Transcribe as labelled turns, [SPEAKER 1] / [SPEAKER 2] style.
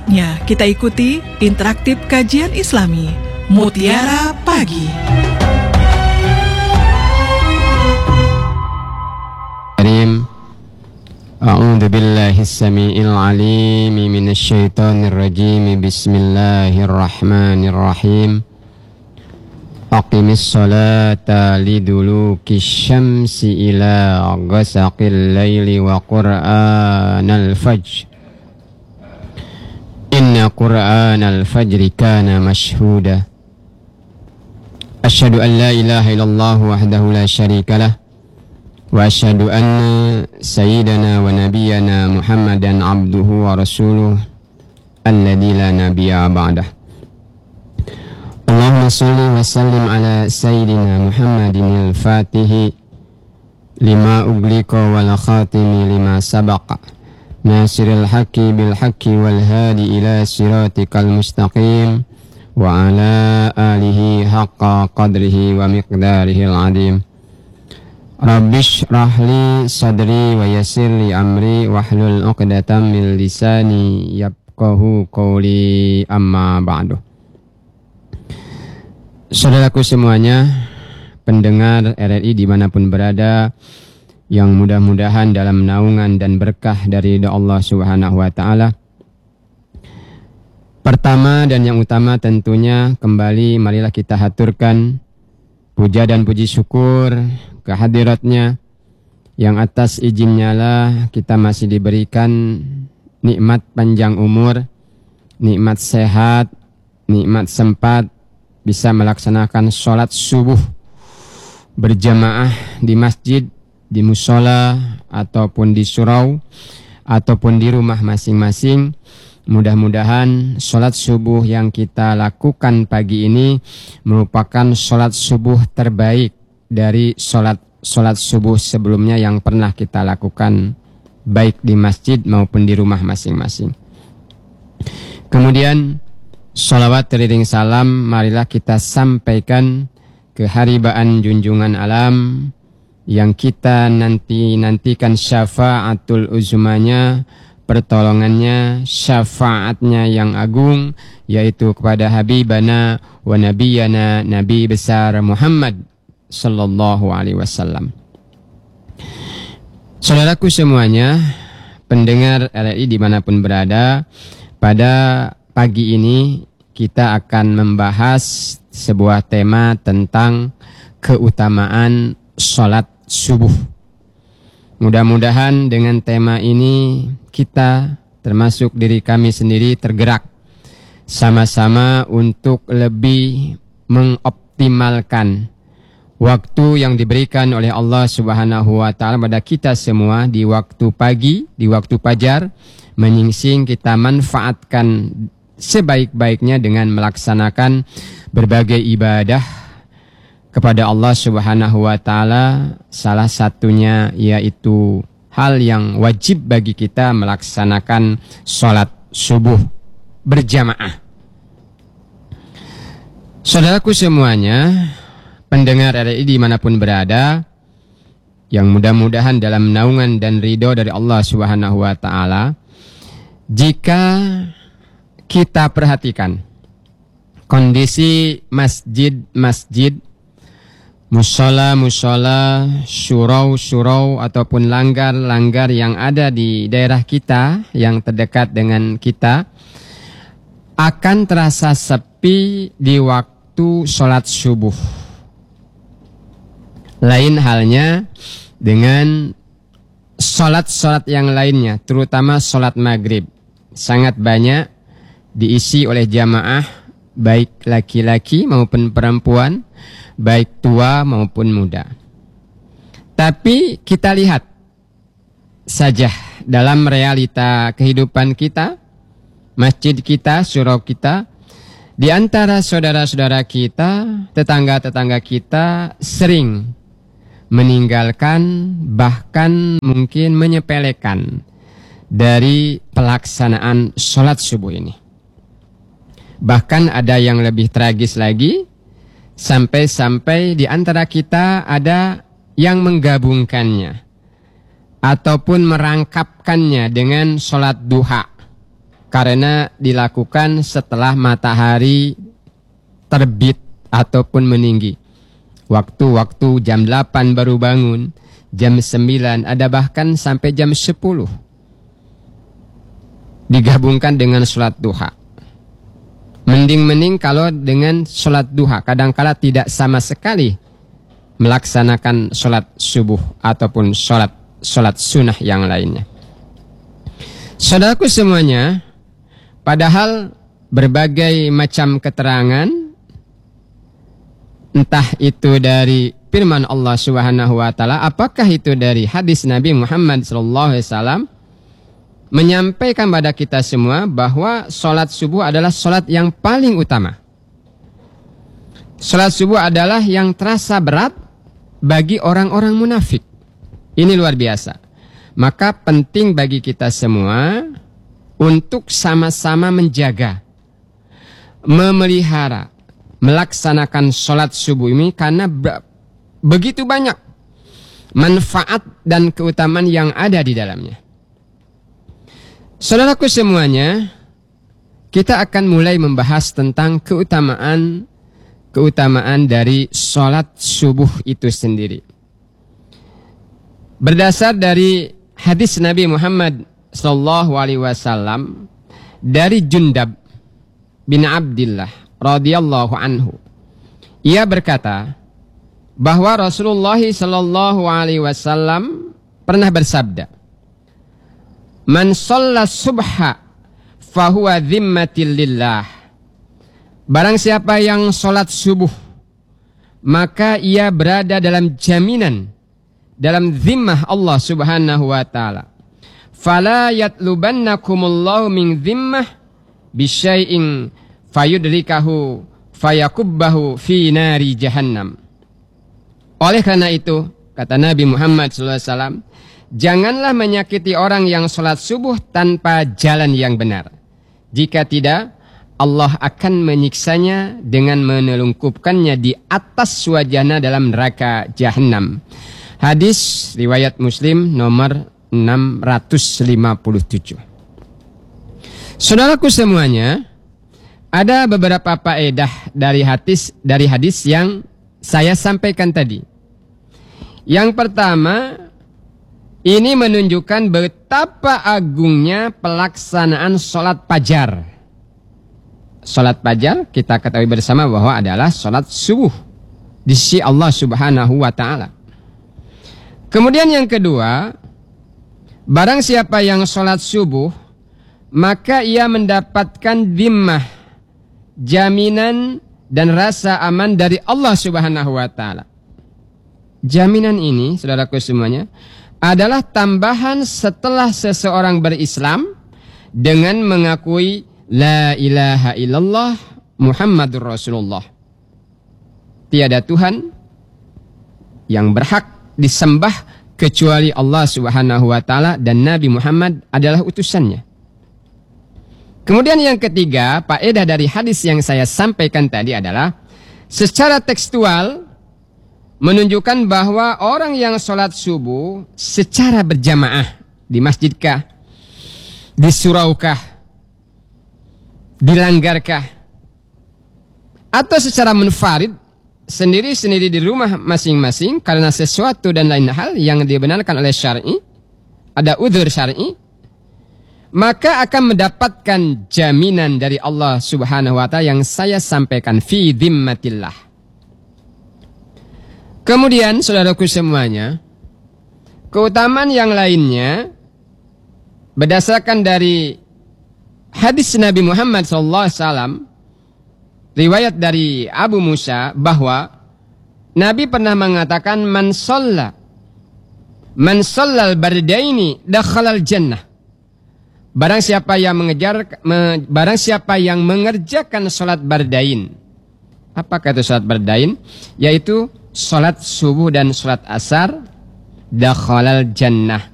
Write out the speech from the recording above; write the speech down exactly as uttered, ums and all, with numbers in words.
[SPEAKER 1] Selanjutnya kita ikuti interaktif kajian Islami Mutiara Pagi.
[SPEAKER 2] Karim, A'udzu billahi as-sami'il 'alim minasy syaithanir rajim. Bismillahirrahmanirrahim. Aqimis sholata liduluki syamsi ila ghasaqil laili wa qur'anal fajr. Inna qur'anal fajri kana mashhuda. Asyhadu an la ilaha illallah wahdahu la syarikalah wa asyhadu anna sayyidana wa nabiyyana Muhammadan abduhu wa rasuluh alladzi la nabiyya ba'dah. Allahumma shalli wa sallim ala sayyidina Muhammadin al-Fatihi lima ughliqa wal khatimi lima sabaqa nasiril haqqi bil haqqi wal hadi ila siratikal mustaqim wa ala alihi haqqa qadrihi wa miqdarihil azim. Rabbish rahli sadri wa yassir li amri wahlul 'uqdatam min lisani yafqahu qawli, amma ba'du. Saudaraku semuanya, pendengar R R I dimanapun berada, yang mudah-mudahan dalam naungan dan berkah dari ridha Allah Subhanahu wa taala. Pertama dan yang utama tentunya kembali marilah kita haturkan puja dan puji syukur kehadiratnya, yang atas izinnya lah kita masih diberikan nikmat panjang umur, nikmat sehat, nikmat sempat bisa melaksanakan sholat subuh berjamaah di masjid, di musola, ataupun di surau, ataupun di rumah masing-masing. Mudah-mudahan sholat subuh yang kita lakukan pagi ini merupakan sholat subuh terbaik dari sholat sholat subuh sebelumnya yang pernah kita lakukan, baik di masjid maupun di rumah masing-masing. Kemudian sholawat teriring salam marilah kita sampaikan ke haribaan junjungan alam yang kita nanti-nantikan syafaatul uzmanya, pertolongannya, syafaatnya yang agung, yaitu kepada Habibana wa Nabiyana Nabi besar Muhammad sallallahu alaihi wasallam. Saudaraku semuanya, pendengar R R I dimanapun berada, pada pagi ini kita akan membahas sebuah tema tentang keutamaan sholat subuh. Mudah-mudahan dengan tema ini kita, termasuk diri kami sendiri, tergerak sama-sama untuk lebih mengoptimalkan waktu yang diberikan oleh Allah Subhanahu wa taala pada kita semua di waktu pagi, di waktu fajar, menyingsing kita manfaatkan sebaik-baiknya dengan melaksanakan berbagai ibadah kepada Allah Subhanahu wa taala. Salah satunya yaitu hal yang wajib bagi kita melaksanakan sholat subuh berjamaah. Saudaraku semuanya, pendengar R R I dimanapun berada, yang mudah-mudahan dalam naungan dan ridho dari Allah Subhanahu wa taala, jika kita perhatikan kondisi masjid-masjid, musola-musola, surau-surau ataupun langgar-langgar yang ada di daerah kita yang terdekat dengan kita, akan terasa sepi di waktu sholat subuh. Lain halnya dengan sholat-sholat yang lainnya, terutama sholat maghrib. Sangat banyak diisi oleh jamaah, baik laki-laki maupun perempuan, baik tua maupun muda. Tapi kita lihat saja dalam realita kehidupan kita, masjid kita, surau kita, di antara saudara-saudara kita, tetangga-tetangga kita sering meninggalkan, bahkan mungkin menyepelekan dari pelaksanaan sholat subuh ini. Bahkan ada yang lebih tragis lagi, sampai-sampai di antara kita ada yang menggabungkannya ataupun merangkapkannya dengan sholat duha. karena dilakukan setelah matahari terbit ataupun meninggi. Waktu-waktu jam delapan baru bangun, jam sembilan, ada bahkan sampai jam sepuluh. Digabungkan dengan sholat duha. Mending-mending kalau dengan sholat duha, kadangkala tidak sama sekali melaksanakan sholat subuh ataupun sholat, sholat sunnah yang lainnya. Saudaraku semuanya, padahal berbagai macam keterangan, entah itu dari firman Allah Subhanahu wa taala, apakah itu dari hadis Nabi Muhammad sallallahu alaihi wasallam, menyampaikan pada kita semua bahwa sholat subuh adalah sholat yang paling utama. Sholat subuh adalah yang terasa berat bagi orang-orang munafik. Ini luar biasa. Maka penting bagi kita semua untuk sama-sama menjaga, memelihara, melaksanakan sholat subuh ini karena begitu banyak manfaat dan keutamaan yang ada di dalamnya. Saudaraku semuanya, kita akan mulai membahas tentang keutamaan keutamaan dari sholat subuh itu sendiri. Berdasar dari hadis Nabi Muhammad sallallahu alaihi wasallam dari Jundab bin Abdillah radhiyallahu anhu, ia berkata bahwa Rasulullah sallallahu alaihi wasallam pernah bersabda, "Man shalla subha fahuwa dhimmatil lillah." Barang siapa yang sholat subuh, maka ia berada dalam jaminan, dalam zimmah Allah Subhanahu wa taala. Fala yatlubannakumullahu min zimmah bisyai'in fayudrikahu fayakubbahu fi nari jahannam. Oleh karena itu, kata Nabi Muhammad sallallahu alaihi wasallam, janganlah menyakiti orang yang sholat subuh tanpa jalan yang benar. Jika tidak, Allah akan menyiksanya dengan menelungkupkannya di atas wajahnya dalam neraka Jahannam. Hadis riwayat Muslim nomor enam ratus lima puluh tujuh. Saudaraku semuanya, ada beberapa faedah dari hadis dari hadis yang saya sampaikan tadi. Yang pertama, ini menunjukkan betapa agungnya pelaksanaan sholat fajar. Sholat fajar kita ketahui bersama bahwa adalah sholat subuh di sisi Allah Subhanahu wa taala. Kemudian yang kedua, barang siapa yang sholat subuh, maka ia mendapatkan dhimmah, jaminan dan rasa aman dari Allah Subhanahu wa taala. Jaminan ini, saudaraku semuanya, adalah tambahan setelah seseorang berislam dengan mengakui la ilaha illallah Muhammadur Rasulullah. Tiada Tuhan yang berhak disembah kecuali Allah Subhanahu wa taala dan Nabi Muhammad adalah utusannya. Kemudian yang ketiga, faedah dari hadis yang saya sampaikan tadi adalah secara tekstual menunjukkan bahwa orang yang sholat subuh secara berjamaah di masjidkah, di suraukah, dilanggarkah, atau secara munfarid sendiri-sendiri di rumah masing-masing karena sesuatu dan lain hal yang dibenarkan oleh syar'i, ada udzur syar'i, maka akan mendapatkan jaminan dari Allah Subhanahu wa taala yang saya sampaikan, fi dhimmatillah. Kemudian saudaraku semuanya, keutamaan yang lainnya berdasarkan dari hadis Nabi Muhammad sallallahu alaihi wasallam, riwayat dari Abu Musa, bahwa Nabi pernah mengatakan, man shalla man shallal bardaini dakhalal jannah. Barang siapa yang mengejar me, barang siapa yang mengerjakan salat bardain. Apakah itu salat bardain? Yaitu salat subuh dan salat asar, dakhalal jannah.